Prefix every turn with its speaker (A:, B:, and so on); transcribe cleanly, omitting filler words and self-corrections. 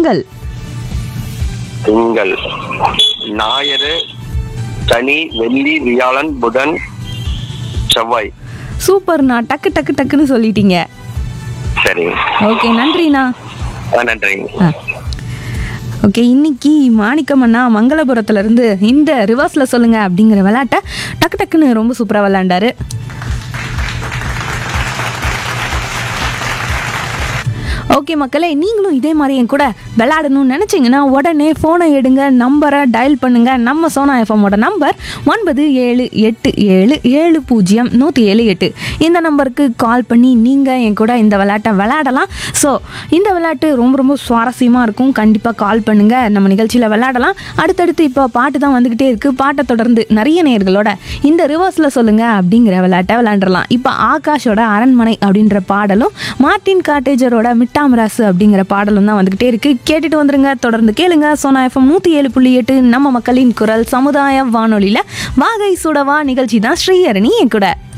A: திங்கள்.
B: திங்கள், ஞாயிறு, சனி, வெள்ளி, வியாழன், புதன், செவ்வாய்.
A: சூப்பர்ண்ணா, டக்கு டக்கு டக்குன்னு சொல்லிட்டீங்க.
B: சரி,
A: ஓகே, நன்றிண்ணா.
B: நன்றி.
A: ஓகே, இன்னைக்கு மாணிக்கம் அண்ணா மங்களபுரத்துல இருந்து இந்த ரிவர்ஸ்ல சொல்லுங்க அப்படிங்கிற விளையாட்டை டக்கு டக்குன்னு ரொம்ப சூப்பரா விளையாண்டாரு. ஓகே மக்களே, நீங்களும் இதே மாதிரி என் கூட விளையாடணும்னு நினச்சிங்கன்னா உடனே ஃபோனை எடுங்க, நம்பரை டயல் பண்ணுங்கள். நம்ம சோனா எஃப்எம்மோட நம்பர் 9787700178. இந்த நம்பருக்கு கால் பண்ணி நீங்கள் என் கூட இந்த விளையாட்டை விளையாடலாம். ஸோ இந்த விளையாட்டு ரொம்ப ரொம்ப சுவாரஸ்யமாக இருக்கும். கண்டிப்பாக கால் பண்ணுங்கள், நம்ம நிகழ்ச்சியில் விளையாடலாம். அடுத்தடுத்து இப்போ பாட்டு தான் வந்துக்கிட்டே இருக்குது. பாட்டை தொடர்ந்து நிறைய நேயர்களோட இந்த ரிவர்ஸில் சொல்லுங்கள் அப்படிங்கிற விளையாட்டை விளையாண்டுடலாம். இப்போ ஆகாஷோட அரண்மனை அப்படின்ற பாடலும் மார்டின் காட்டேஜரோட மிட்டாமராசு அப்படிங்கிற பாடலும் தான் வந்துகிட்டே இருக்கு. கேட்டுட்டு வந்துருங்க, தொடர்ந்து கேளுங்க. சோனா எஃப்எம் 107.8 நம்ம மக்களின் குரல் சமுதாய வானொலியில வாகை சுடவா நிகழ்ச்சி தான் ஸ்ரீஹரணி என் கூட.